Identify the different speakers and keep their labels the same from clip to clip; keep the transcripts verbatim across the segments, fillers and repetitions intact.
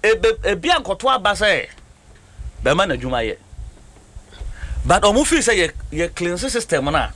Speaker 1: e bia nkoto abasa e be ma na dwuma ye but omu feel say ye clean system na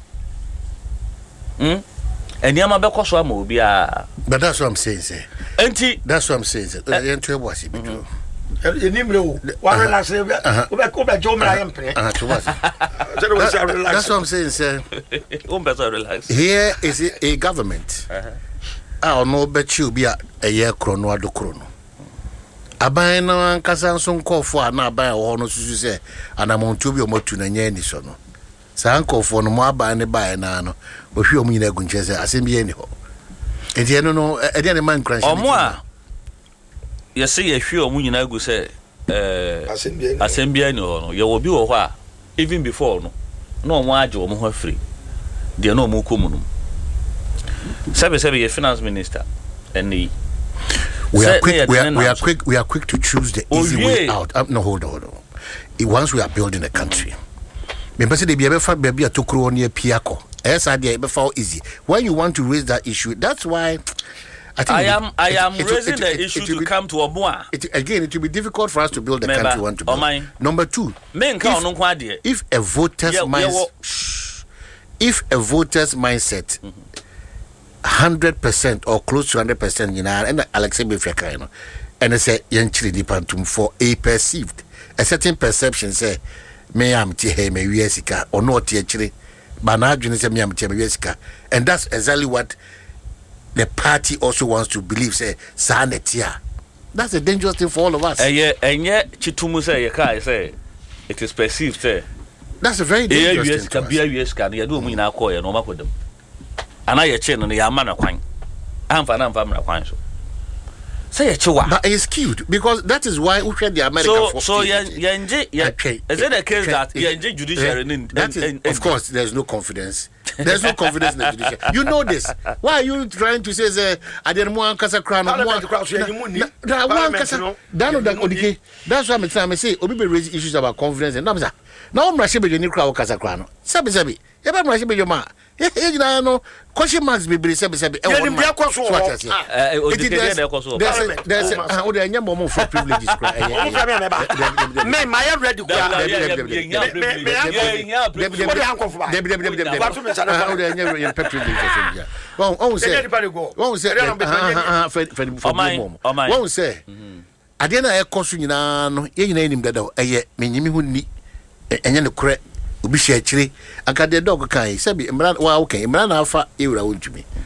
Speaker 1: hmm eniama be koso ama obi a
Speaker 2: but that's what I'm saying say
Speaker 1: enti
Speaker 2: that's what I'm saying say you ento ebo asi bitu
Speaker 3: enimre o wa relax we we be jo mra yempre
Speaker 2: ah to was that's what I'm saying say
Speaker 1: um better relax
Speaker 2: here is a government ah no be chi obi a eye krono adokrono aban na ankasa nso nkofo a na aban wo no susu se anamontu bi omotu na nya ni so no sa nkofo no mo aban ne bae na no ohwe omu nyina gunche se asem ye ni ho enti eno no e de man crash
Speaker 1: omo a ye se ye hwe omu nyina gu se eh asem bia ni ho no ye wo bi wo ho a even before no no omo age omo ho free de no omo komu no sebe sebe ye finance minister eni
Speaker 2: we are quick we are, we are quick we are quick to choose the easy oh, yeah. way out um, no hold on, hold on. Once we are building a country me pese de bia be fa bia bia tokro ne piako esa de be fa easy when you want to raise that issue that's why I think
Speaker 1: I am it, I am
Speaker 2: it,
Speaker 1: raising
Speaker 2: it,
Speaker 1: the
Speaker 2: it,
Speaker 1: issue
Speaker 2: it, it,
Speaker 1: to come to Omoa.
Speaker 2: It, again, it will be difficult for us to build the
Speaker 1: Member,
Speaker 2: country we want to build.
Speaker 1: Oh
Speaker 2: Number two,
Speaker 1: if,
Speaker 2: if a voter's yeah, mindset, yeah, if a voter's mindset, hundred mm-hmm. percent or close to hundred percent, you know, and Alexei Bifeka, you know, and they say yanchiri dipantum for a perceived, a certain perception say, me am tihe me yesika or not tiachiri, but now you say me am tihe me yesika, and that's exactly what the party also wants to believe say sanetia. That's a dangerous thing for all of us.
Speaker 1: And yeah, and yet chitumu say you can say it is perceived say
Speaker 2: that's a very dangerous
Speaker 1: yes,
Speaker 2: thing.
Speaker 1: Can be a yes can you do me na call you no ma them. And I chain on the amana kwan. I'm fan am family kwan so. Say chiwa.
Speaker 2: But it's cute because that is why we share the American
Speaker 1: so,
Speaker 2: for
Speaker 1: so yeah yeah yeah okay. Is it a case okay. that yeah judiciary in, in,
Speaker 2: that is,
Speaker 1: in, in,
Speaker 2: of course there's no confidence. There's no confidence in the judiciary. You know this. Why are you trying to say say I didn't want Kasa crown one Kasa Dano dan odike. That's why I'm saying I say obi be raise issues about confidence and no say. Now I'm rushing be ni crown Kasa crown. Sabi sabi. E ba rushing be your ma. Eh eh no question marks be be sabi sabi.
Speaker 3: E won ma.
Speaker 1: Eh odike dey koso.
Speaker 2: There's there's ah o dey anya mo for privileges crown.
Speaker 3: Me my ready go.
Speaker 2: Well, on say, on say, on say, I didn't a costume, you know, you name him that a minimum who need and then the correct will be share chili. I got the dog kind, Sabi, and okay, Mran Alpha, you will to me.